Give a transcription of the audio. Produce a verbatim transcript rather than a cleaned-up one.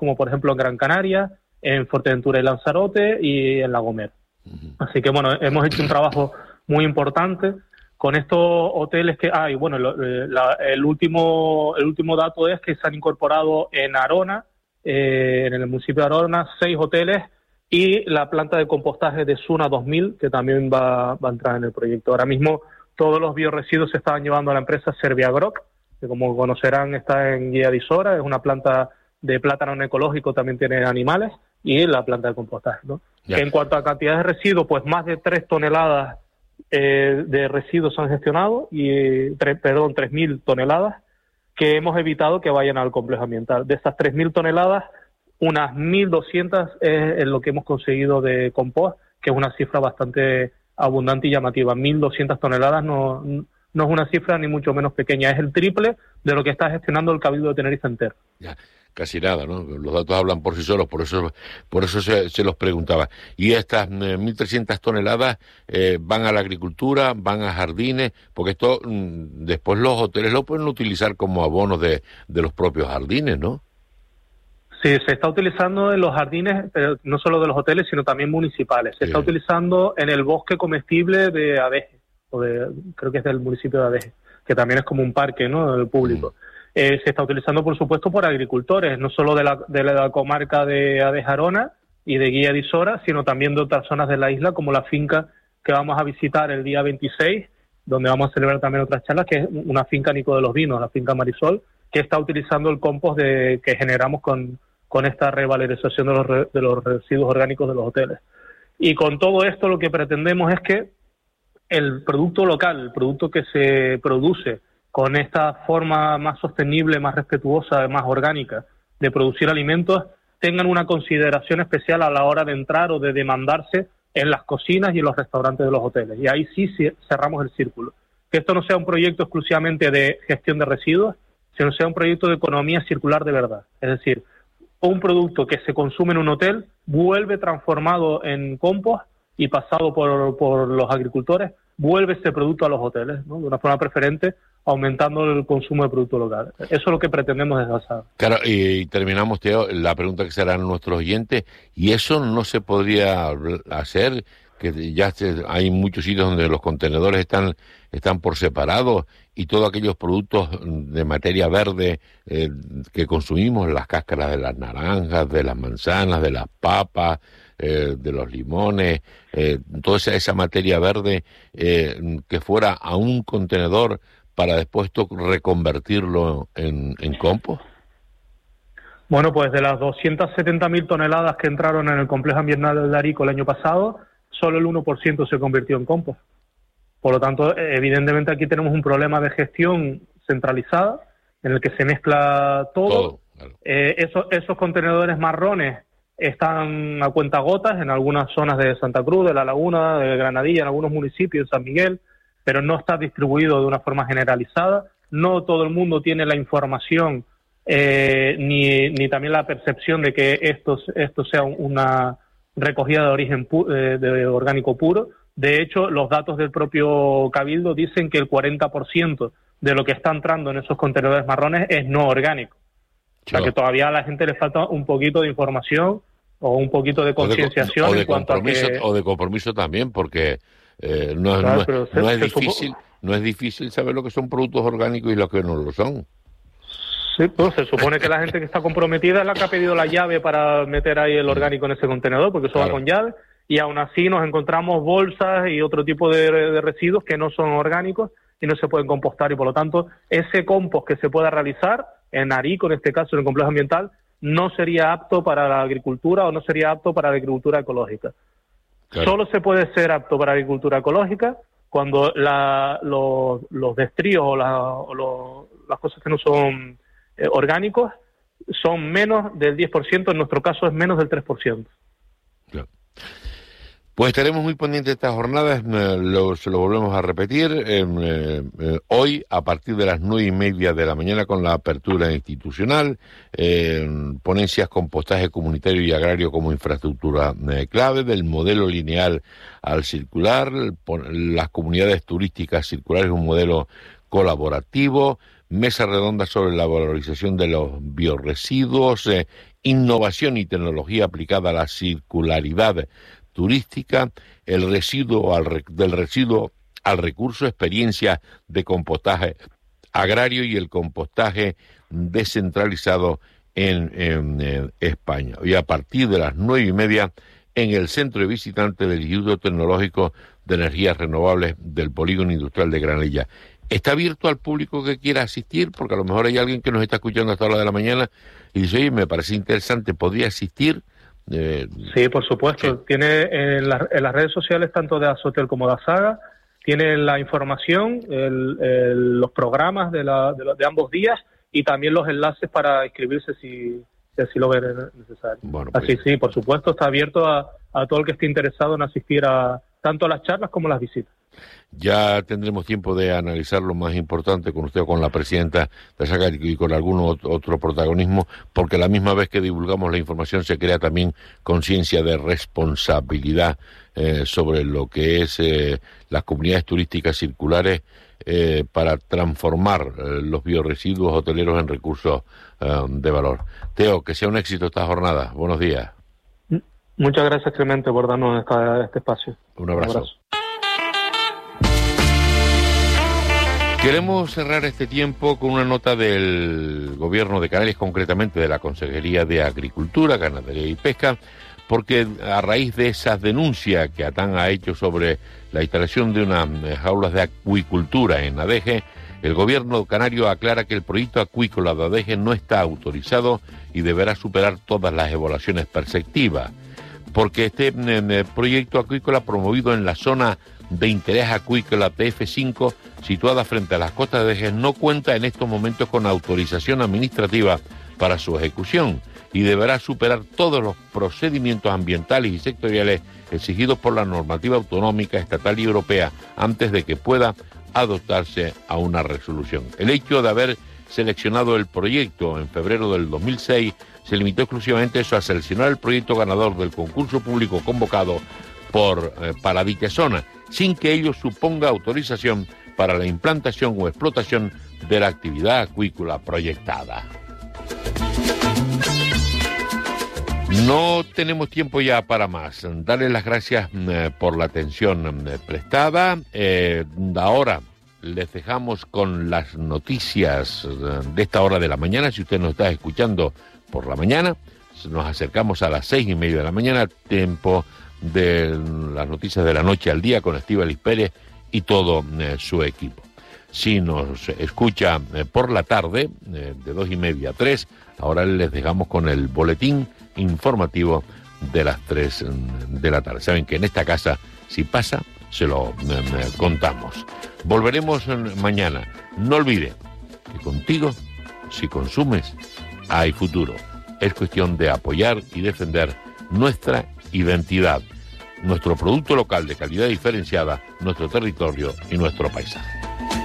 como por ejemplo en Gran Canaria, en Fuerteventura y Lanzarote y en La Gomera. Uh-huh. Así que bueno, hemos hecho un trabajo muy importante con estos hoteles que hay. Bueno, lo, la, el último el último dato es que se han incorporado en Arona, eh, en el municipio de Arona, seis hoteles y la planta de compostaje de Suna dos mil, que también va, va a entrar en el proyecto. Ahora mismo todos los bioresiduos se estaban llevando a la empresa Serviagroc, que como conocerán está en Guía de Isora, es una planta de plátano ecológico, también tiene animales, y la planta de compostaje, ¿no? Que en cuanto a cantidad de residuos, pues más de tres toneladas eh, de residuos se han gestionado, y tre, perdón, tres mil toneladas, que hemos evitado que vayan al complejo ambiental. De esas tres mil toneladas, unas mil doscientas es lo que hemos conseguido de compost, que es una cifra bastante abundante y llamativa. mil doscientas toneladas no, no es una cifra ni mucho menos pequeña, es el triple de lo que está gestionando el Cabildo de Tenerife entero. Ya, casi nada, ¿no? Los datos hablan por sí solos, por eso por eso se, se los preguntaba. Y estas eh, mil trescientas toneladas eh, van a la agricultura, van a jardines, porque esto mm, después los hoteles lo pueden utilizar como abonos de, de los propios jardines, ¿no? Sí, se está utilizando en los jardines, pero no solo de los hoteles, sino también municipales. Se sí. está utilizando en el bosque comestible de Adeje, o de, creo que es del municipio de Adeje, que también es como un parque, ¿no?, del público. Mm. Eh, se está utilizando, por supuesto, por agricultores, no solo de la, de la comarca de Adeje Arona y de Guía de Isora, sino también de otras zonas de la isla, como la finca que vamos a visitar el día veintiséis, donde vamos a celebrar también otras charlas, que es una finca Nico de los Vinos, la finca Marisol, que está utilizando el compost de, que generamos con con esta revalorización de los, re, de los residuos orgánicos de los hoteles. Y con todo esto lo que pretendemos es que el producto local, el producto que se produce con esta forma más sostenible, más respetuosa, más orgánica de producir alimentos, tengan una consideración especial a la hora de entrar o de demandarse en las cocinas y en los restaurantes de los hoteles. Y ahí sí cerramos el círculo. Que esto no sea un proyecto exclusivamente de gestión de residuos, sino sea un proyecto de economía circular de verdad. Es decir, un producto que se consume en un hotel vuelve transformado en compost y pasado por, por los agricultores, vuelve ese producto a los hoteles, ¿no?, de una forma preferente, aumentando el consumo de producto local. Eso es lo que pretendemos desde Asada. Claro, y terminamos, Teo, la pregunta que se harán nuestros oyentes, ¿y eso no se podría hacer? Que ya hay muchos sitios donde los contenedores están están por separado y todos aquellos productos de materia verde eh, que consumimos, las cáscaras de las naranjas, de las manzanas, de las papas, eh, de los limones, eh, toda esa, esa materia verde eh, que fuera a un contenedor para después reconvertirlo en, en compost. Bueno, pues de las doscientas setenta mil toneladas que entraron en el complejo ambiental del Darico el año pasado, solo el uno por ciento se convirtió en compost. Por lo tanto, evidentemente aquí tenemos un problema de gestión centralizada en el que se mezcla todo. todo claro. eh, esos, esos contenedores marrones están a cuentagotas en algunas zonas de Santa Cruz, de La Laguna, de Granadilla, en algunos municipios, San Miguel, pero no está distribuido de una forma generalizada. No todo el mundo tiene la información eh, ni, ni también la percepción de que esto, esto sea una recogida de origen pu- eh, de orgánico puro. De hecho, los datos del propio Cabildo dicen que el cuarenta por ciento de lo que está entrando en esos contenedores marrones es no orgánico. O sea, que todavía a la gente le falta un poquito de información o un poquito de concienciación o de, o de en cuanto a que... O de compromiso también, porque eh, no, claro, no, no, se, es difícil, supo... no es difícil saber lo que son productos orgánicos y lo que no lo son. Sí, pues se supone que la gente que está comprometida es la que ha pedido la llave para meter ahí el orgánico en ese contenedor, porque eso claro. va con llave. Y aún así nos encontramos bolsas y otro tipo de, de residuos que no son orgánicos y no se pueden compostar, y por lo tanto ese compost que se pueda realizar en Arico, en este caso en el complejo ambiental, no sería apto para la agricultura o no sería apto para la agricultura ecológica. Claro. Solo se puede ser apto para la agricultura ecológica cuando la, los, los destríos o, la, o los, las cosas que no son eh, orgánicos son menos del diez por ciento, en nuestro caso es menos del tres por ciento. Claro. Pues estaremos muy pendientes de estas jornadas, eh, lo, se lo volvemos a repetir, eh, eh, hoy a partir de las nueve y media de la mañana con la apertura institucional, eh, ponencias compostaje comunitario y agrario como infraestructura eh, clave, del modelo lineal al circular, las comunidades turísticas circulares, un modelo colaborativo, mesa redonda sobre la valorización de los biorresiduos, eh, innovación y tecnología aplicada a la circularidad turística, el residuo al, del residuo al recurso, experiencia de compostaje agrario y el compostaje descentralizado en, en, en España. Hoy a partir de las nueve y media en el centro de visitantes del Instituto Tecnológico de Energías Renovables del Polígono Industrial de Granadilla. Está abierto al público que quiera asistir, porque a lo mejor hay alguien que nos está escuchando hasta la hora de la mañana y dice, oye, me parece interesante, ¿podría asistir? Eh, sí, por supuesto. Sí. Tiene en, la, en las redes sociales tanto de Azotel como de Asaga, tiene la información, el, el, los programas de, la, de, los, de ambos días y también los enlaces para inscribirse si, si así lo ven necesario. Bueno, pues, así sí, por supuesto, está abierto a, a todo el que esté interesado en asistir a tanto a las charlas como a las visitas. Ya tendremos tiempo de analizar lo más importante con usted o con la presidenta de Asaga y con algún otro protagonismo, porque la misma vez que divulgamos la información se crea también conciencia de responsabilidad eh, sobre lo que es eh, las comunidades turísticas circulares eh, para transformar eh, los biorresiduos hoteleros en recursos eh, de valor. Teo, que sea un éxito esta jornada. Buenos días. Muchas gracias, Clemente, por darnos esta, este espacio. Un abrazo. Un abrazo. Queremos cerrar este tiempo con una nota del Gobierno de Canarias, concretamente de la Consejería de Agricultura, Ganadería y Pesca, porque a raíz de esas denuncias que ATAN ha hecho sobre la instalación de unas jaulas de acuicultura en Adeje, el Gobierno canario aclara que el proyecto acuícola de Adeje no está autorizado y deberá superar todas las evaluaciones perceptivas, porque este eh, proyecto acuícola promovido en la zona de interés acuícola T F cinco, situada frente a las costas de Adeje, no cuenta en estos momentos con autorización administrativa para su ejecución y deberá superar todos los procedimientos ambientales y sectoriales exigidos por la normativa autonómica, estatal y europea antes de que pueda adoptarse a una resolución. El hecho de haber seleccionado el proyecto en febrero del dos mil seis se limitó exclusivamente a eso, a seleccionar el proyecto ganador del concurso público convocado por eh, para dicha zona, sin que ello suponga autorización para la implantación o explotación de la actividad acuícola proyectada. No tenemos tiempo ya para más. Darles las gracias eh, por la atención eh, prestada. Eh, ahora les dejamos con las noticias eh, de esta hora de la mañana. Si usted nos está escuchando por la mañana, nos acercamos a las seis y media de la mañana, tiempo de las noticias de la noche al día con Estíbaliz Pérez y todo eh, su equipo. Si nos escucha eh, por la tarde, eh, de dos y media a tres, ahora les dejamos con el boletín informativo de las tres de la tarde. Saben que en esta casa, si pasa, se lo eh, contamos. Volveremos mañana. No olvide que contigo, si consumes, hay futuro. Es cuestión de apoyar y defender nuestra identidad, nuestro producto local de calidad diferenciada, nuestro territorio y nuestro paisaje.